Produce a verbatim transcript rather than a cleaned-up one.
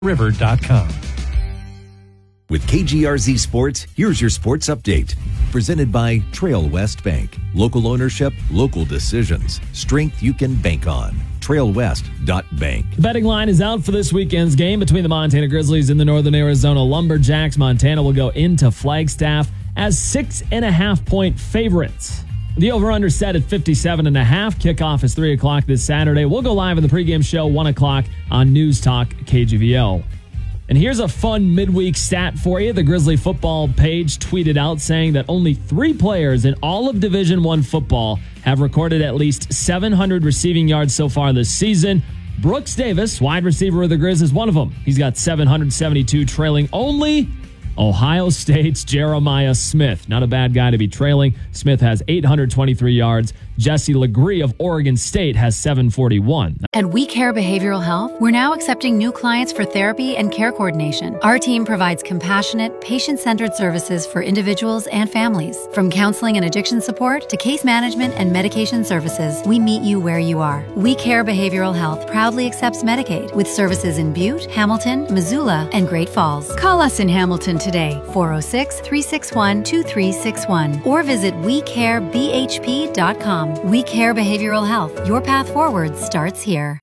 river dot com. With K G R Z Sports, here's your sports update. Presented by Trail West Bank. Local ownership, local decisions. Strength you can bank on. trail west dot bank. The betting line is out for this weekend's game between the Montana Grizzlies and the Northern Arizona Lumberjacks. Montana will go into Flagstaff as six and a half point favorites. The over-under set at fifty-seven and a half. Kickoff is three o'clock this Saturday. We'll go live in the pregame show one o'clock on News Talk K G V L. And here's a fun midweek stat for you. The Grizzly football page tweeted out saying that only three players in all of Division One football have recorded at least seven hundred receiving yards so far this season. Brooks Davis, wide receiver of the Grizz, is one of them. He's got seven hundred seventy-two, trailing only Ohio State's Jeremiah Smith. Not a bad guy to be trailing. Smith has eight hundred twenty-three yards. Jesse Legree of Oregon State has seven forty-one. At We Care Behavioral Health, we're now accepting new clients for therapy and care coordination. Our team provides compassionate, patient-centered services for individuals and families. From counseling and addiction support to case management and medication services, we meet you where you are. We Care Behavioral Health proudly accepts Medicaid with services in Butte, Hamilton, Missoula, and Great Falls. Call us in Hamilton today, four oh six, three six one, two three six one, or visit we care b h p dot com. We Care Behavioral Health. Your path forward starts here.